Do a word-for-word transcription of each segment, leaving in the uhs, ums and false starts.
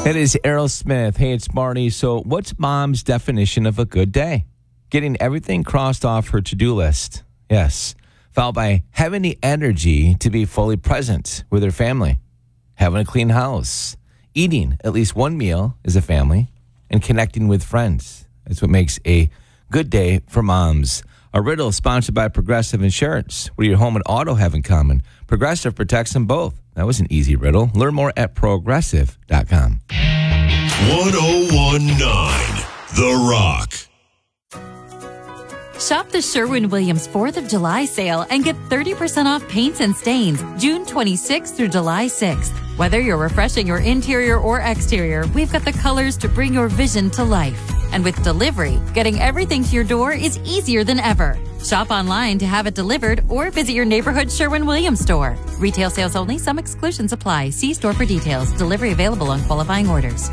It is Aerosmith. Hey, it's Marty. So what's mom's definition of a good day? Getting everything crossed off her to-do list. Yes. Followed by having the energy to be fully present with her family. Having a clean house. Eating at least one meal as a family. And connecting with friends. That's what makes a good day for moms. A riddle sponsored by Progressive Insurance. What do your home and auto have in common? Progressive protects them both. That was an easy riddle. Learn more at progressive dot com. one oh one point nine The Rock. Shop the Sherwin-Williams fourth of July sale and get thirty percent off paints and stains June twenty-sixth through July sixth. Whether you're refreshing your interior or exterior, we've got the colors to bring your vision to life. And with delivery, getting everything to your door is easier than ever. Shop online to have it delivered or visit your neighborhood Sherwin-Williams store. Retail sales only. Some exclusions apply. See store for details. Delivery available on qualifying orders.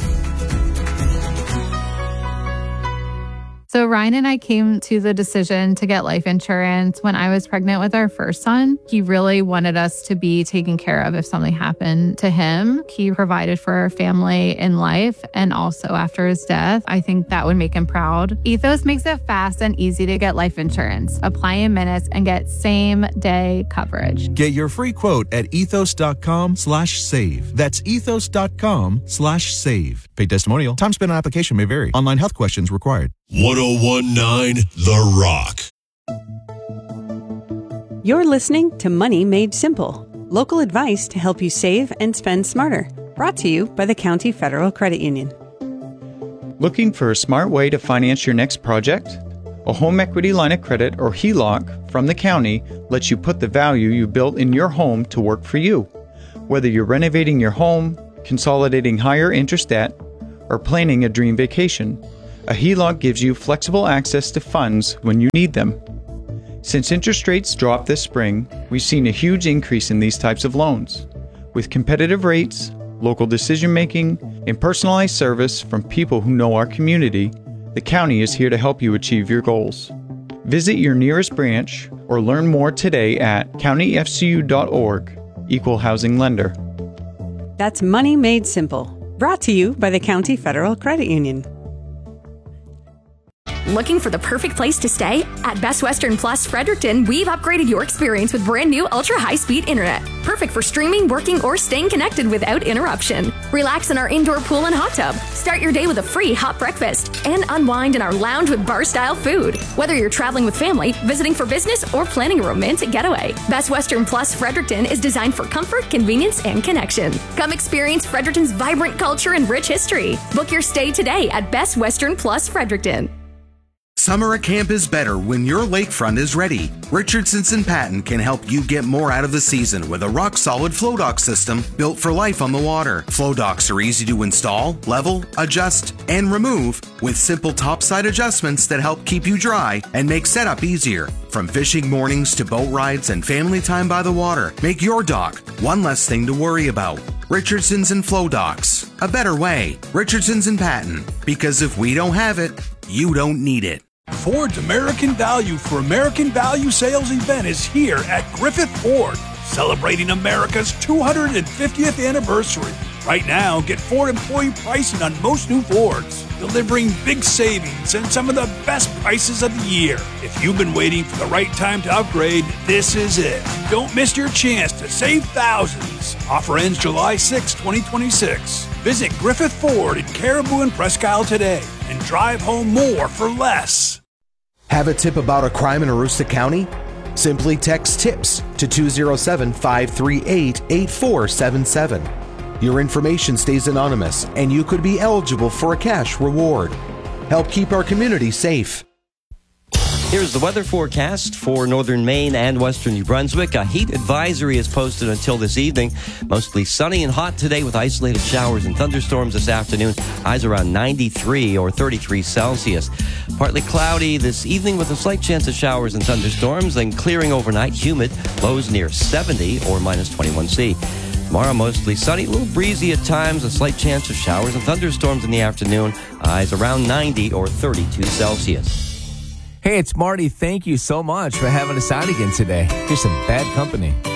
So Ryan and I came to the decision to get life insurance when I was pregnant with our first son. He really wanted us to be taken care of if something happened to him. He provided for our family in life and also after his death. I think that would make him proud. Ethos makes it fast and easy to get life insurance. Apply in minutes and get same day coverage. Get your free quote at ethos.com slash save. That's ethos.com slash save. Paid testimonial. Time spent on application may vary. Online health questions required. one oh one point nine The Rock. You're listening to Money Made Simple, local advice to help you save and spend smarter. Brought to you by the County Federal Credit Union. Looking for a smart way to finance your next project? A home equity line of credit, or H E L O C, from the county lets you put the value you built in your home to work for you. Whether you're renovating your home, consolidating higher interest debt, or planning a dream vacation, a H E L O C gives you flexible access to funds when you need them. Since interest rates dropped this spring, we've seen a huge increase in these types of loans. With competitive rates, local decision-making, and personalized service from people who know our community, the county is here to help you achieve your goals. Visit your nearest branch or learn more today at county f c u dot org. Equal Housing Lender. That's Money Made Simple. Brought to you by the County Federal Credit Union. Looking for the perfect place to stay? At Best Western Plus Fredericton, we've upgraded your experience with brand new ultra high-speed internet. Perfect for streaming, working, or staying connected without interruption. Relax in our indoor pool and hot tub. Start your day with a free hot breakfast. And unwind in our lounge with bar-style food. Whether you're traveling with family, visiting for business, or planning a romantic getaway, Best Western Plus Fredericton is designed for comfort, convenience, and connection. Come experience Fredericton's vibrant culture and rich history. Book your stay today at Best Western Plus Fredericton. Summer at camp is better when your lakefront is ready. Richardson's and Patton can help you get more out of the season with a rock-solid flow dock system built for life on the water. Flow docks are easy to install, level, adjust, and remove with simple topside adjustments that help keep you dry and make setup easier. From fishing mornings to boat rides and family time by the water, make your dock one less thing to worry about. Richardson's and Flow Docks. A better way. Richardson's and Patton. Because if we don't have it, you don't need it. Ford's American Value for American Value sales event is here at Griffith Ford, celebrating America's two hundred fiftieth anniversary. Right now, get Ford employee pricing on most new Fords, delivering big savings and some of the best prices of the year. If you've been waiting for the right time to upgrade, this is it. Don't miss your chance to save thousands. Offer ends July sixth, twenty twenty-six. Visit Griffith Ford in Caribou and Presque Isle today and drive home more for less. Have a tip about a crime in Aroostook County? Simply text TIPS to two oh seven, five three eight, eight four seven seven. Your information stays anonymous and you could be eligible for a cash reward. Help keep our community safe. Here's the weather forecast for northern Maine and western New Brunswick. A heat advisory is posted until this evening. Mostly sunny and hot today with isolated showers and thunderstorms this afternoon. Highs around ninety-three or thirty-three Celsius. Partly cloudy this evening with a slight chance of showers and thunderstorms, then clearing overnight. Humid. Lows near seventy or minus twenty-one C. Tomorrow, mostly sunny, a little breezy at times, a slight chance of showers and thunderstorms in the afternoon. Highs around ninety or thirty-two Celsius. Hey, it's Marty. Thank you so much for having us out again today. You're some bad company.